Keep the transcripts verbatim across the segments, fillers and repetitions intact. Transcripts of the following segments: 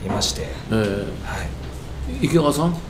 いまして、 えーはい、 池川さん、 はい、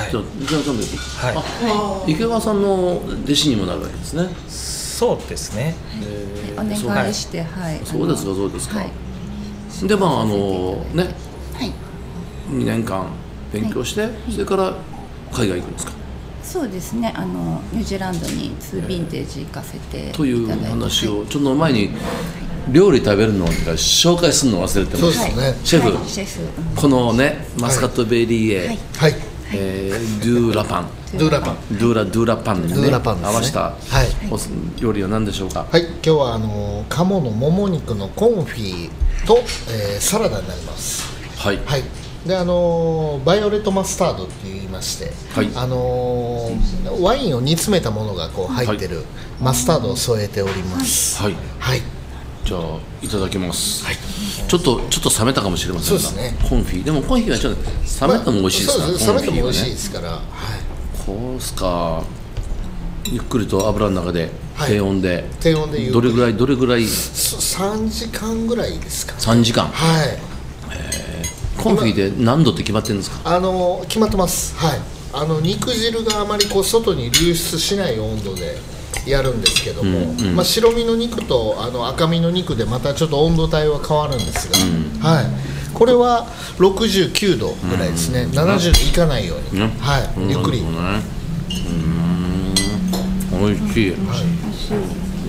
じゃあ池川さんです、 はい、 あ、池川さんの弟子にもなるわけですね。 そうですね、 えーお願いして、はい、 そうですか、そうですか、 はい、 でまああのね、 はい、 にねんかん勉強して、はい、それから海外行くんですか。 そうですね、あのニュージーランドにツーヴィンテージ行かせていただいて、 という話をちょっと前に、料理食べるのとか紹介するの忘れてました、 ね、 シェフ、 はい、シェフ、うん、 このねマスカットベリーエ、 はいはい、 えー、ドゥーラパンドゥーラパンドゥーラドゥーラパンにね、 ドゥーラパンですね、 合わせた、 はい、 料理は何でしょうか。 はい、今日はあの鴨のもも肉のコンフィと、えー、サラダになります。 はい、 はい、であのバイオレットマスタードって言いまして、 はい、 あのワインを煮詰めたものがこう入ってる、はい、マスタードを添えております。 はい、 はい、 じゃあいただきます、はい、ちょっとちょっと冷めたかもしれませんが、そうですね、コンフィでもコンフィはちょっと冷めても美味しいですか、 まあ、そうです、冷めても美味しいですから、はい、 こうすか、ゆっくりと油の中で低温で、はい、 低温でどれぐらいどれぐらいさんじかんぐらいですか、ね、 さんじかん、 はい、 えー、コンフィで何度って決まってるんですか。 あの決まってます、はい、あの肉汁があまりこう外に流出しない温度でやるんですけども、うんうん、まあ、白身の肉とあの赤身の肉でまたちょっと温度帯は変わるんですが、うん、はい、これはろくじゅうきゅうどぐらいですね、うん、ななじゅうどいかないように、うん、はい、ゆっくり、うん、 おいしい、はい、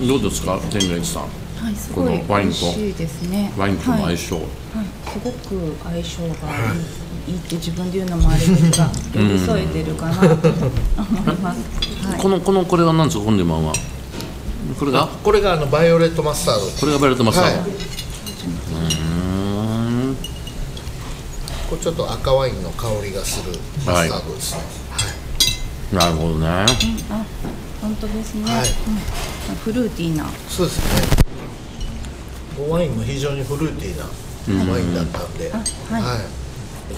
どうですか、天明さん、 はい、すごい美味しいですね。 ワインとの相性、はいはい、すごく相性がいい、はい、いいって自分で言うのもあれですが、寄り添えてるかなと思います。はい、 このこのこれは何ですか、本マンは。これがこれがあのバイオレットマスタード。 これがバイオレットマスタード。はい、 うん。これちょっと赤ワインの香りがするマスタードですね。 はい、なるほどね。うん、あ、 本当ですね。はい、うん、フルーティーな。 そうですね。ワインも非常にフルーティーなワインだったんで、うん、はい、はい、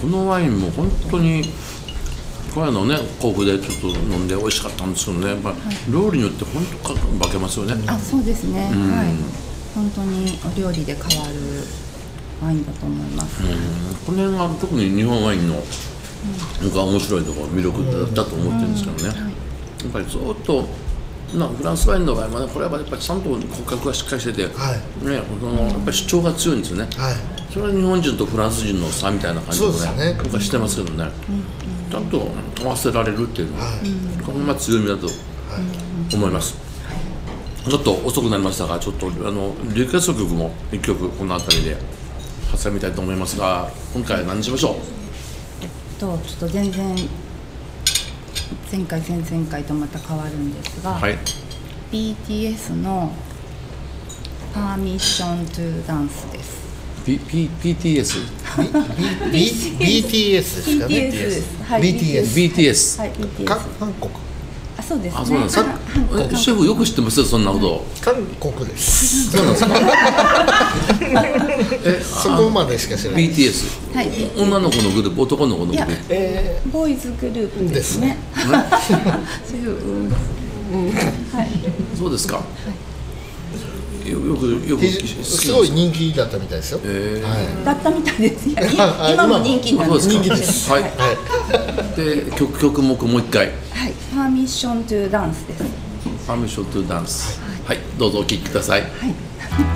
このワインも本当にこの間のね甲府でちょっと飲んで美味しかったんですけどね、やっぱり料理によって本当化けますよね。 あ、そうですね、うん、はい、本当にお料理で変わるワインだと思います。うん、 この辺が特に日本ワインのなんか面白いところ魅力だと思ってるんですけどね、うん、はい、やっぱりずっとなフランスワインの場合は、ね、これはやっぱりちゃんと骨格がしっかりしてて、はい、ね、そのやっぱり主張が強いんですよね、はい、それは日本人とフランス人の差みたいな感じでね、僕はしてますけどね、ちゃんと合わせられるっていうのは、はい、これが強みだと思います、はい、ちょっと遅くなりましたが、ちょっとあのリクエスト曲もいっきょくこの辺りで挟みたいと思いますが、今回は何にしましょう。 えっとちょっと全然前回前々回とまた変わるんですが、はい、ビーティーエス のパーミッショントゥダンスです。 P P BTS BTS ですかね。 BTS です、はい、 BTS BTS、 はい、ビーティーエス、 韓国、 あ、そうですね。 あ、そうなんですか。え、シェフよく知ってますよ、そんなこと。 韓国です。 そうなんですか。 え、そこまでしか知らない。 ビーティーエス、はい、女の子のグループ、男の子のグループ。 えー、ボーイズグループですね。そういう、うん、はい。 そうですか。はい、よくよくすごい人気だったみたいですよ。 えーはい、だったみたいです。今も人気なんです。 人気です。 はい。で、曲曲目もう一回。 はい。パーミッショントゥダンスです。 パーミッショントゥダンス。はい、どうぞお聴きください。 はい。